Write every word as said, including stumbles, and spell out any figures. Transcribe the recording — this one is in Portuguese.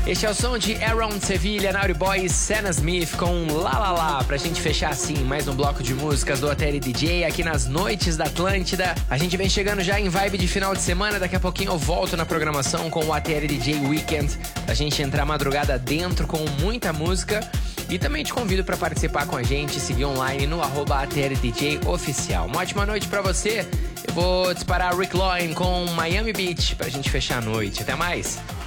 Este é o som de Aaron Sevilla, Naughty Boy e Sam Smith com La La La. Pra gente fechar assim mais um bloco de músicas do A T L D J aqui nas noites da Atlântida. A gente vem chegando já em vibe de final de semana. Daqui a pouquinho eu volto na programação com o A T L D J Weekend. A gente entrar madrugada dentro com muita música. E também te convido para participar com a gente, seguir online no arroba A T L D J Oficial. Uma ótima noite para você. Eu vou disparar Rick Loin com Miami Beach pra gente fechar a noite. Até mais!